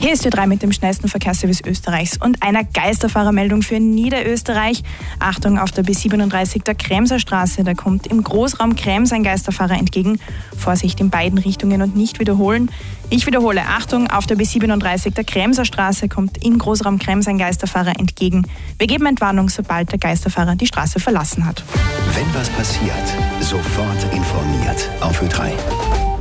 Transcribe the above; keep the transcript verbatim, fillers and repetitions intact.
Hier ist Ö drei mit dem schnellsten Verkehrsservice Österreichs und einer Geisterfahrermeldung für Niederösterreich. Achtung, auf der B siebenunddreißig der Kremser Straße, da kommt im Großraum Krems ein Geisterfahrer entgegen. Vorsicht in beiden Richtungen und nicht wiederholen. Ich wiederhole, Achtung, auf der B siebenunddreißig der Kremser Straße kommt im Großraum Krems ein Geisterfahrer entgegen. Wir geben Entwarnung, sobald der Geisterfahrer die Straße verlassen hat. Wenn was passiert, sofort informiert auf Ö drei.